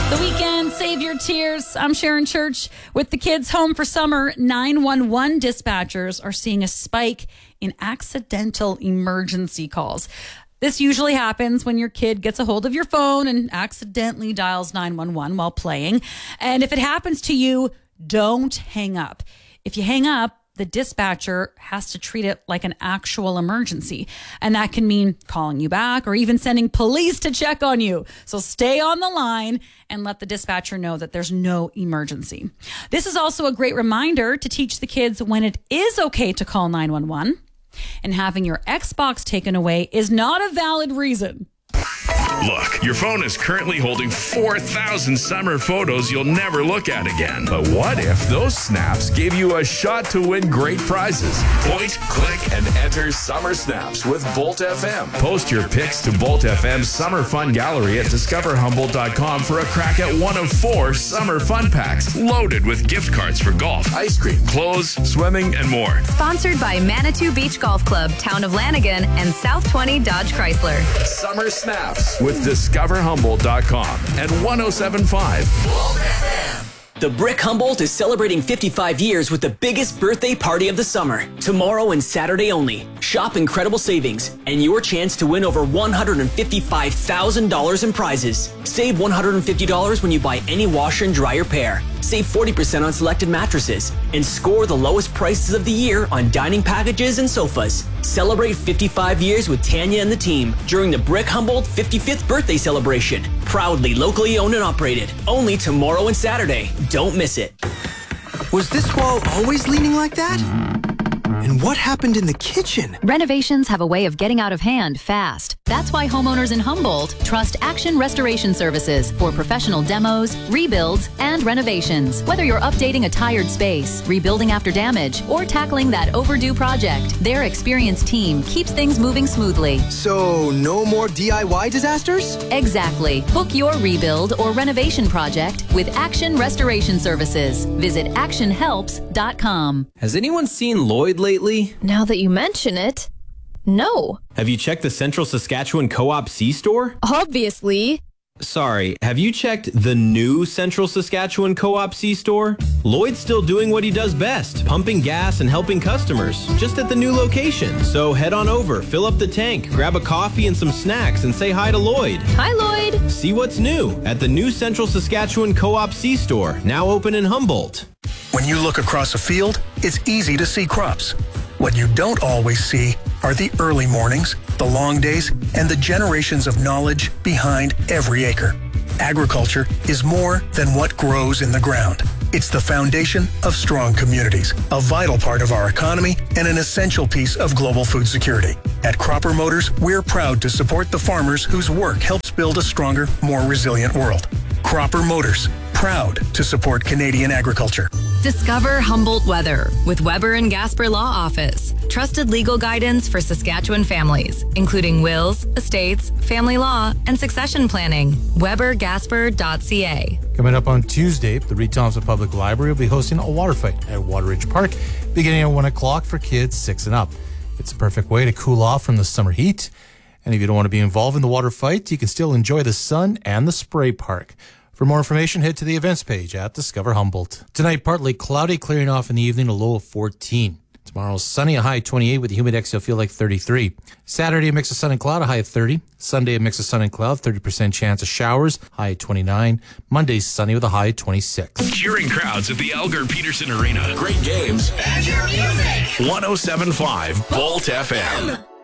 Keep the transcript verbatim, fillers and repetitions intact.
The weekend, save your tears. I'm Sharon Church. With the kids home for summer, nine one one dispatchers are seeing a spike in accidental emergency calls. This usually happens when your kid gets a hold of your phone and accidentally dials nine one one while playing. And if it happens to you, don't hang up. If you hang up, the dispatcher has to treat it like an actual emergency. And that can mean calling you back or even sending police to check on you. So stay on the line and let the dispatcher know that there's no emergency. This is also a great reminder to teach the kids when it is okay to call nine one one. And having your Xbox taken away is not a valid reason. Look, your phone is currently holding four thousand summer photos you'll never look at again. But what if those snaps gave you a shot to win great prizes? Point, click, and enter Summer Snaps with Bolt F M. Post your pics to Bolt F M's Summer Fun Gallery at discover humboldt dot com for a crack at one of four summer fun packs loaded with gift cards for golf, ice cream, clothes, swimming, and more. Sponsored by Manitou Beach Golf Club, Town of Lanigan, and South twenty Dodge Chrysler. Summer Snaps with discover humboldt dot com and one oh seven point five. The Brick Humboldt is celebrating fifty-five years with the biggest birthday party of the summer. Tomorrow and Saturday only. Shop incredible savings and your chance to win over one hundred fifty-five thousand dollars in prizes. Save one hundred fifty dollars when you buy any washer and dryer pair. Save forty percent on selected mattresses and score the lowest prices of the year on dining packages and sofas. Celebrate fifty-five years with Tanya and the team during the Brick Humboldt fifty-fifth birthday celebration. Proudly locally owned and operated. Only tomorrow and Saturday. Don't miss it. Was this wall always leaning like that? And what happened in the kitchen? Renovations have a way of getting out of hand fast. That's why homeowners in Humboldt trust Action Restoration Services for professional demos, rebuilds, and renovations. Whether you're updating a tired space, rebuilding after damage, or tackling that overdue project, their experienced team keeps things moving smoothly. So, no more D I Y disasters? Exactly. Book your rebuild or renovation project with Action Restoration Services. Visit action helps dot com. Has anyone seen Lloyd lately? Now that you mention it, no. Have you checked the Central Saskatchewan Co-op C-Store? Obviously. Sorry, have you checked the new Central Saskatchewan Co-op C-Store? Lloyd's still doing what he does best, pumping gas and helping customers, just at the new location. So head on over, fill up the tank, grab a coffee and some snacks, and say hi to Lloyd. Hi, Lloyd. See what's new at the new Central Saskatchewan Co-op C-Store, now open in Humboldt. When you look across a field, it's easy to see crops. What you don't always see are the early mornings, the long days, and the generations of knowledge behind every acre. Agriculture is more than what grows in the ground. It's the foundation of strong communities, a vital part of our economy, and an essential piece of global food security. At Cropper Motors, we're proud to support the farmers whose work helps build a stronger, more resilient world. Cropper Motors, proud to support Canadian agriculture. Discover Humboldt Weather with Weber and Gasper Law Office. Trusted legal guidance for Saskatchewan families, including wills, estates, family law, and succession planning. weber gasper dot c a. Coming up on Tuesday, the Reed Thompson Public Library will be hosting a water fight at Wateridge Park beginning at one o'clock for kids six and up. It's a perfect way to cool off from the summer heat. And if you don't want to be involved in the water fight, you can still enjoy the sun and the spray park. For more information, head to the events page at Discover Humboldt. Tonight, partly cloudy, clearing off in the evening, a low of fourteen. Tomorrow, sunny, a high of twenty-eight with a humidex, you'll feel like thirty-three. Saturday, a mix of sun and cloud, a high of thirty. Sunday, a mix of sun and cloud, thirty percent chance of showers, high of twenty-nine. Monday, sunny with a high of twenty-six. Cheering crowds at the Elgar Peterson Arena. Great games. And your music. one oh seven point five Bolt F M.